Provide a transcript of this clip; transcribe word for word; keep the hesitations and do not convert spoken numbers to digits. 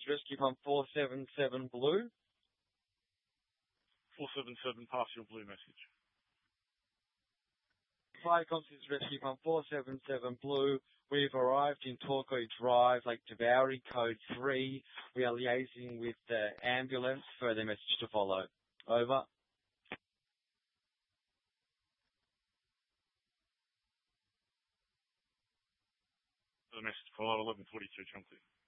Rescue Pump four seven seven Blue. four seven seven, pass your blue message. Fire Constance Rescue Pump four seven seven Blue. We've arrived in Torquay Drive, Lake Devoury, code three. We are liaising with the ambulance. Further message to follow. Over. The message to follow, eleven forty-two, Chauncey.